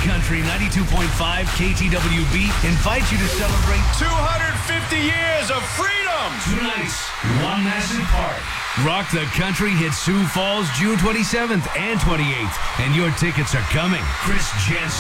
Country 92.5 KTWB invites you to celebrate 250 years of freedom. tonight's one massive party. Rock the Country hits Sioux Falls June 27th and 28th, and your tickets are coming. Chris Jensen.